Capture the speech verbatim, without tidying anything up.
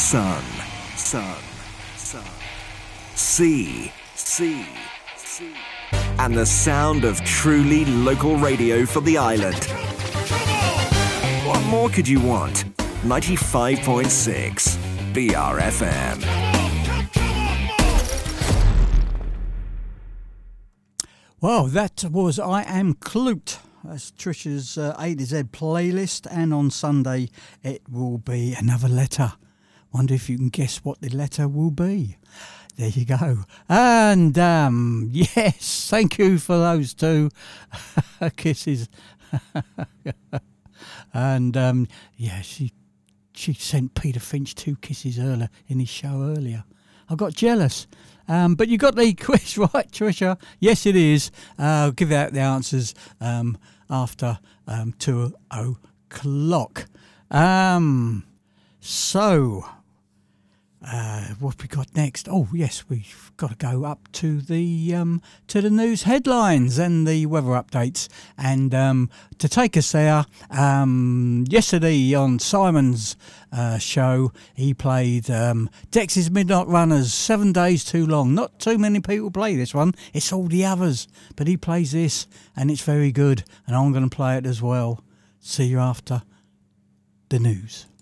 sun, sun, sun, sea, sea, sea, and the sound of truly local radio for the island. What more could you want? ninety-five point six B R F M. Well, that was I Am Clute. That's Trisha's uh, A to Z playlist, and on Sunday it will be Another Letter. Wonder if you can guess what the letter will be. There you go. And um, yes, thank you for those two kisses. And um, yeah, she she sent Peter Finch two kisses earlier in his show earlier. I got jealous. Um, but you got the quiz right, Trisha. Yes, it is. Uh, I'll give out the answers um, after um, two o'clock. Um, so, uh, what we got next? Oh, yes, we've got to go up to the um, to the news headlines and the weather updates. And um, to take us there, um, yesterday on Simon's uh, show, he played um, Dex's Midnight Runners, Seven Days Too Long. Not too many people play this one. It's all the others. But he plays this, and it's very good. And I'm going to play it as well. See you after the news.